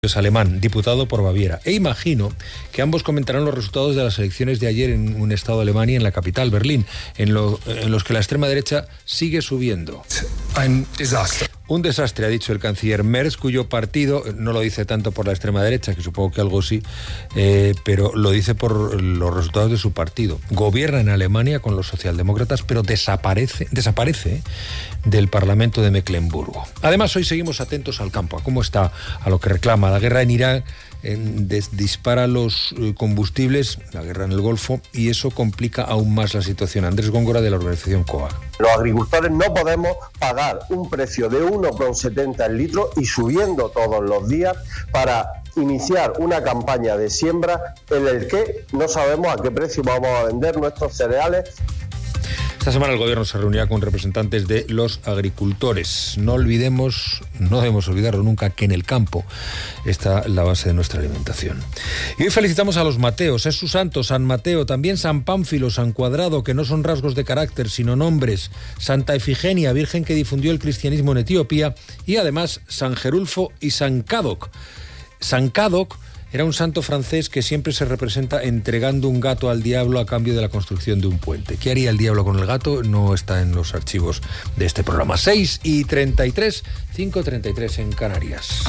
Es alemán, diputado por Baviera. E imagino que ambos comentarán los resultados de las elecciones de ayer en un estado de Alemania, en la capital, Berlín, en los que la extrema derecha sigue subiendo. Un desastre, ha dicho el canciller Merz, cuyo partido no lo dice tanto por la extrema derecha, que supongo que algo sí, pero lo dice por los resultados de su partido. Gobierna en Alemania con los socialdemócratas, pero desaparece del Parlamento de Mecklemburgo. Además, hoy seguimos atentos al campo, a cómo está, a lo que reclama la guerra en Irán. Dispara los combustibles, la guerra en el Golfo, y eso complica aún más la situación. Andrés Góngora, de la organización COAG. Los agricultores no podemos pagar un precio de 1,70 el litro y subiendo todos los días para iniciar una campaña de siembra en el que no sabemos a qué precio vamos a vender nuestros cereales. Esta semana el gobierno se reunirá con representantes de los agricultores. No debemos olvidarlo nunca, que en el campo está la base de nuestra alimentación. Y hoy felicitamos a los Mateos, es su santo, San Mateo, también San Pánfilo, San Cuadrado, que no son rasgos de carácter, sino nombres, Santa Efigenia, virgen que difundió el cristianismo en Etiopía, y además San Gerulfo y San Cadoc. San Cadoc era un santo francés que siempre se representa entregando un gato al diablo a cambio de la construcción de un puente. ¿Qué haría el diablo con el gato? No está en los archivos de este programa. 6:33, 5:33 en Canarias.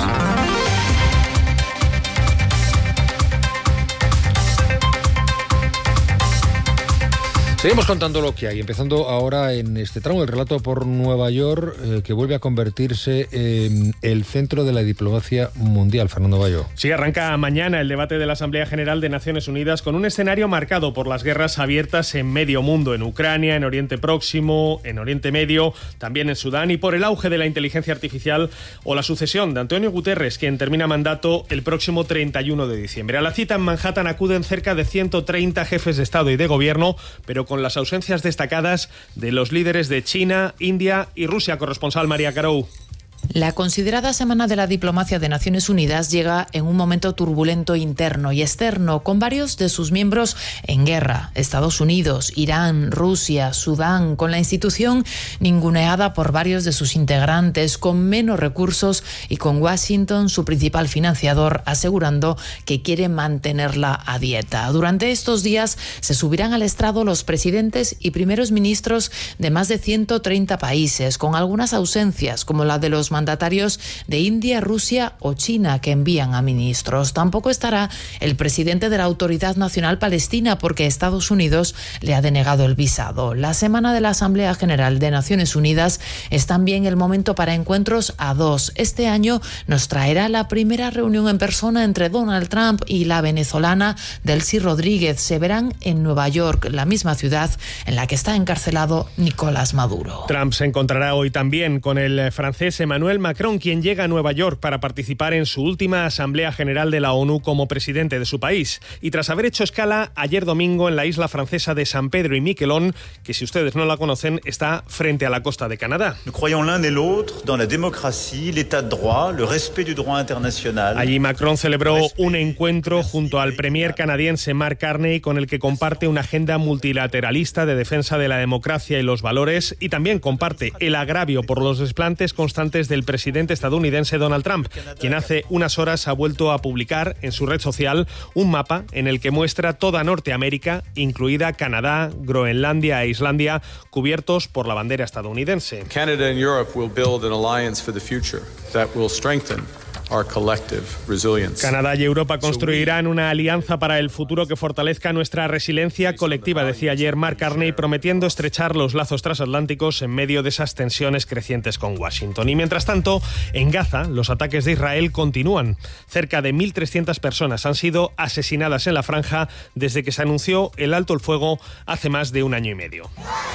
Seguimos contando lo que hay, empezando ahora en este tramo el relato por Nueva York, que vuelve a convertirse en el centro de la diplomacia mundial. Fernando Bayo. Sí, arranca mañana el debate de la Asamblea General de Naciones Unidas con un escenario marcado por las guerras abiertas en medio mundo, en Ucrania, en Oriente Próximo, en Oriente Medio, también en Sudán, y por el auge de la inteligencia artificial o la sucesión de Antonio Guterres, quien termina mandato el próximo 31 de diciembre. A la cita en Manhattan acuden cerca de 130 jefes de Estado y de Gobierno, pero con las ausencias destacadas de los líderes de China, India y Rusia. Corresponsal María Carou. La considerada Semana de la Diplomacia de Naciones Unidas llega en un momento turbulento interno y externo, con varios de sus miembros en guerra. Estados Unidos, Irán, Rusia, Sudán, con la institución ninguneada por varios de sus integrantes, con menos recursos y con Washington, su principal financiador, asegurando que quiere mantenerla a dieta. Durante estos días se subirán al estrado los presidentes y primeros ministros de más de 130 países, con algunas ausencias, como la de los mandatarios de India, Rusia o China, que envían a ministros. Tampoco estará el presidente de la Autoridad Nacional Palestina, porque Estados Unidos le ha denegado el visado. La semana de la Asamblea General de Naciones Unidas es también el momento para encuentros a dos. Este año nos traerá la primera reunión en persona entre Donald Trump y la venezolana Delcy Rodríguez. Se verán en Nueva York, la misma ciudad en la que está encarcelado Nicolás Maduro. Trump se encontrará hoy también con el francés Emmanuel Macron, quien llega a Nueva York para participar en su última Asamblea General de la ONU como presidente de su país. Y tras haber hecho escala ayer domingo en la isla francesa de San Pedro y Miquelon, que si ustedes no la conocen, está frente a la costa de Canadá. Nous croyons l'un et l'autre dans la démocratie, l'état de droit, le respect du droit international. Allí Macron celebró un encuentro junto al premier canadiense Mark Carney, con el que comparte una agenda multilateralista de defensa de la democracia y los valores, y también comparte el agravio por los desplantes constantes del presidente estadounidense Donald Trump, quien hace unas horas ha vuelto a publicar en su red social un mapa en el que muestra toda Norteamérica, incluida Canadá, Groenlandia e Islandia, cubiertos por la bandera estadounidense. Canada and Europe will build an alliance for the future that will strengthen our collective resilience. Canadá y Europa construirán una alianza para el futuro que fortalezca nuestra resiliencia colectiva, decía ayer Mark Carney, prometiendo estrechar los lazos transatlánticos en medio de esas tensiones crecientes con Washington. Y mientras tanto, en Gaza, los ataques de Israel continúan. Cerca de 1.300 personas han sido asesinadas en la franja desde que se anunció el alto el fuego hace más de un año y medio.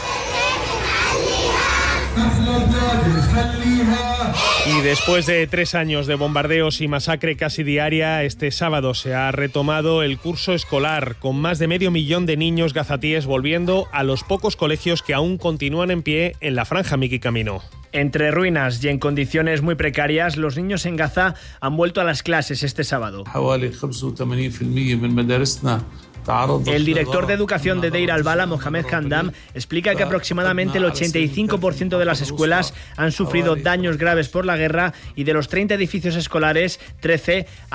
Y después de 3 años de bombardeos y masacre casi diaria, este sábado se ha retomado el curso escolar, con más de 500.000 de niños gazatíes volviendo a los pocos colegios que aún continúan en pie en la franja. Miki Camino. Entre ruinas y en condiciones muy precarias, los niños en Gaza han vuelto a las clases este sábado. El director de educación de Deir al-Bala, Mohamed Khandam, explica que aproximadamente el 85% de las escuelas han sufrido daños graves por la guerra y de los 30 edificios escolares, 13